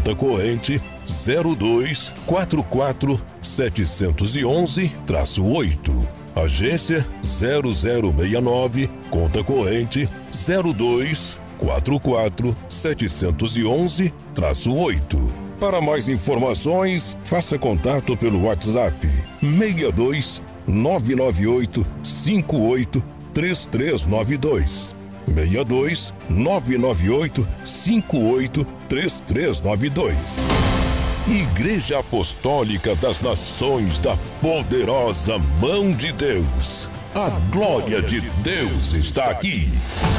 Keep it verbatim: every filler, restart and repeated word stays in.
conta corrente zero dois quatro quatro sete um um oito. Agência zero zero seis nove, conta corrente zero dois quatro quatro sete um um oito. Para mais informações, faça contato pelo WhatsApp seis dois nove nove oito cinco oito três três nove dois. seis dois nove nove oito cinco oito três três nove dois. Igreja Apostólica das Nações da Poderosa Mão de Deus. A glória de Deus está aqui.